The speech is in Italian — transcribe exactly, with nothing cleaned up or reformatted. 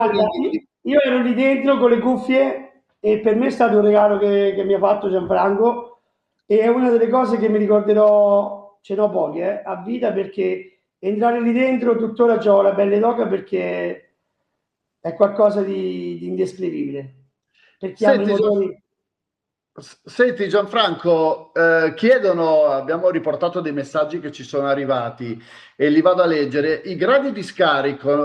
Io ero lì dentro con le cuffie e per me è stato un regalo che, che mi ha fatto Gianfranco e è una delle cose che mi ricorderò, ce n'ho poche, eh, a vita perché entrare lì dentro tuttora ho la pelle d'oca perché è qualcosa di, di indescrivibile. Per chi ama i Senti, Gian- motori. Senti Gianfranco, eh, chiedono, abbiamo riportato dei messaggi che ci sono arrivati e li vado a leggere. I gradi di scarico